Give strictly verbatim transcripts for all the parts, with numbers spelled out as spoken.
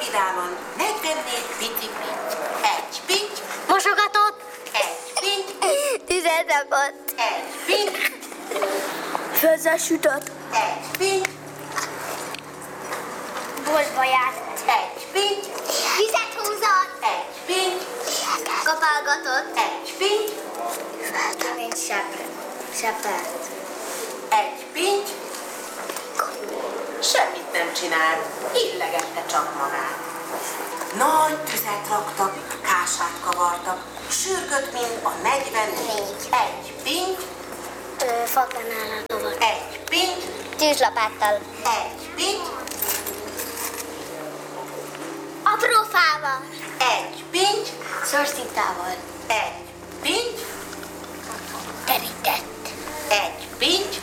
vidáman negyvennégy pici pinty. Egy pinty. Mosogatott. Egy pinty. Tüzet rakott. Egy pinty. Főzzel sütött. Egy pinty. Boltba járt. Egy pinty. Vizet húzott. Egy pinty. Kapálgatott. Egy pinty. Mint seppelt. Seppelt. Egy pinty. Semmit nem csinál, illegette csak magát. Nagy tüzet raktak, kását kavartak, sürgött, mint a negyvennégy. Egy pinty. Fakanállal kavart. Egy pinty. Tűzlapáttal. Egy pinty. Apró fával. Egy pinty. Szorszintával. Egy pinty. Terített. Egy pinty.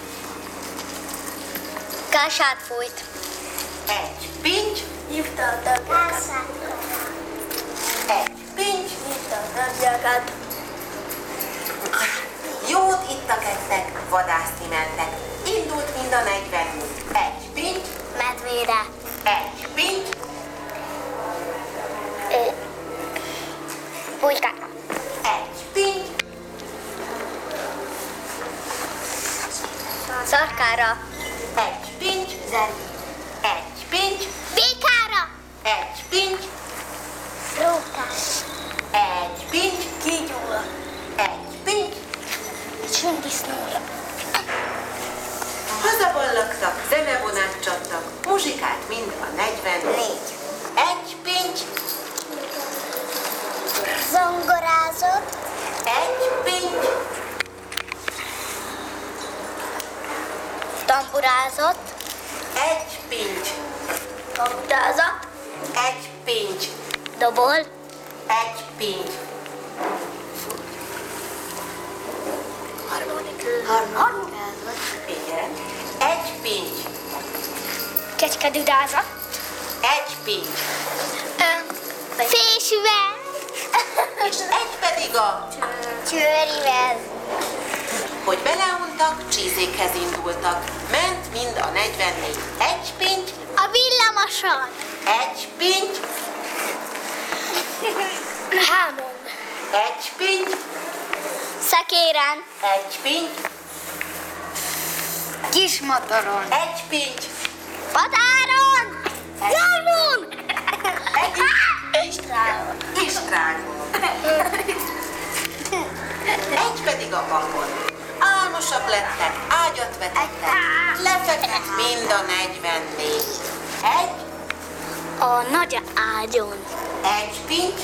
Kását fújt. Egy pinty. Hívta a tagjákat. Egy pinty. Hívta a tagjákat. Jót ittak, ettek, vadászni mentek. Indult mind a negyvennégy. Egy pinty. Medvére. Egy pinty. Pulykára. Egy pinty. Szarkára. Egy pinty. Zerbi. Egy pinty. Békára. Egy pinty. Rókára. Egy pinty. Kígyóra. Egy pinty. Sündisznóra. Hazaballagtak, zenevonát csaptak, muzsikált mind a negyvennégy. Egy pinty. Zongorázott. Egy pinty. Tamburázott. Egy pinty. Tamburázott. Egy pinty. Dobol. Egy pinty. Harmonikázott. Igen. Egy pinty. Kecskedüdázott. Egy pinty. Fésűvel. És egy pedig a, Csőrivel. hogy beleuntak, csízékhez indultak. Ment mind a negyvennégy. Egy pinty. A villamoson. Egy pinty. Hámon. Egy pinty. Szekéren. Egy pinty. Kismotoron. Egy pinty. Patáron. Jármon. Egy Istrágon. Istrágon. Egy pedig a vakon. Álmosak lettek, ágyat vetettek, lefeküdt mind a negyvennégy. Egy, A nagy ágyon. egy pinty,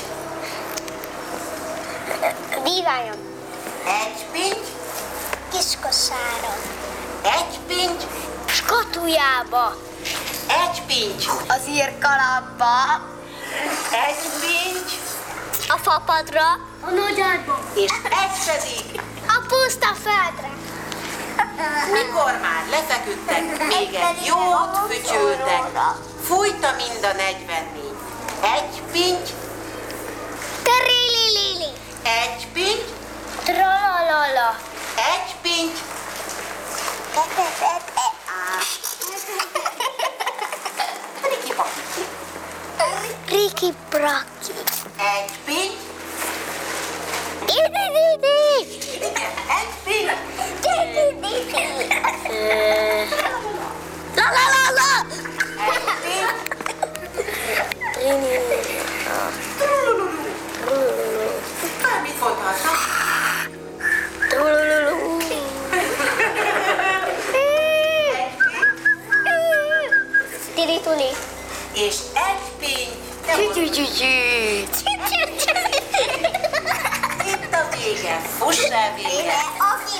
Díványon. egy pinty, Kiskosáron. egy pinty, Skatujába. egy pinty, Az írkalapba. egy pinty, A fapadra. A nagy ágyba. és egy pedig, A puszta földre. mikor már lefeküdtek, még egy jót fütyültek, fújta mind a negyvennégy. Egy pinty, Terililili. egy pinty, Tralalala. egy pinty, Riki Pakiki. Riki Braki. Egy pinty, Idididi. igen, egy pinty, Idididi. La la la la. egy pinty, bármit mondhatnak. Tiri-tuli. És egy pinty, de most itt a vége, fuss el vége. Aki